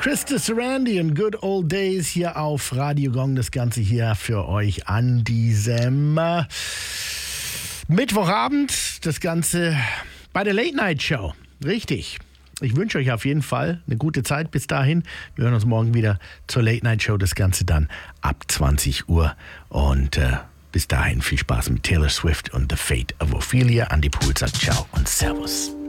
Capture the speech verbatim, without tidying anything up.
Krista Sarandon und Good Old Days hier auf Radio Gong. Das Ganze hier für euch an diesem äh, Mittwochabend. Das Ganze bei der Late Night Show. Richtig. Ich wünsche euch auf jeden Fall eine gute Zeit bis dahin. Wir hören uns morgen wieder zur Late Night Show. Das Ganze dann ab zwanzig Uhr. Und äh, bis dahin viel Spaß mit Taylor Swift und The Fate of Ophelia. Andi Pool sagt Ciao und Servus.